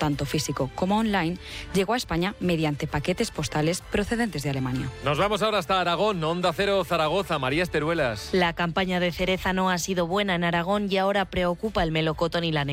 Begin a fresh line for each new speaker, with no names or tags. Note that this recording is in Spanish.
tanto físico como online, llegó a España mediante paquetes postales procedentes de Alemania.
Nos vamos ahora hasta Aragón, Onda Cero Zaragoza, María Esteruelas.
La campaña de cereza no ha sido buena en Aragón y ahora preocupa el melocotón y la